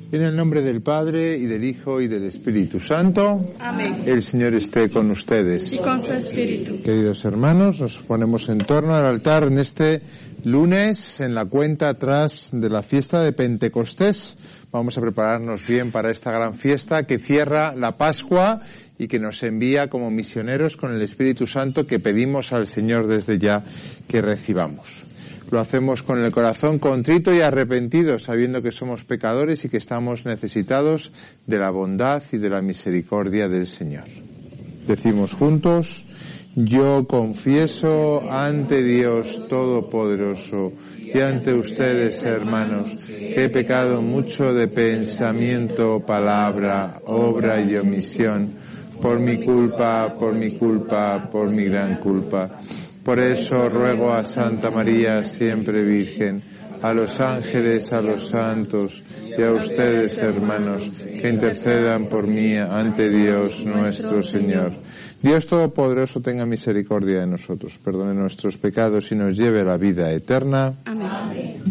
En el nombre del Padre, y del Hijo, y del Espíritu Santo. Amén. El Señor esté con ustedes. Y con su espíritu. Queridos hermanos, nos ponemos en torno al altar en este lunes, en la cuenta atrás de la fiesta de Pentecostés. Vamos a prepararnos bien para esta gran fiesta que cierra la Pascua y que nos envía como misioneros con el Espíritu Santo, que pedimos al Señor desde ya que recibamos. Lo hacemos con el corazón contrito y arrepentido, sabiendo que somos pecadores y que estamos necesitados de la bondad y de la misericordia del Señor. Decimos juntos: yo confieso ante Dios Todopoderoso y ante ustedes, hermanos, que he pecado mucho de pensamiento, palabra, obra y omisión, por mi culpa, por mi gran culpa. Por eso ruego a Santa María, siempre Virgen, a los ángeles, a los santos y a ustedes, hermanos, que intercedan por mí ante Dios nuestro Señor. Dios Todopoderoso tenga misericordia de nosotros, perdone nuestros pecados y nos lleve a la vida eterna. Amén.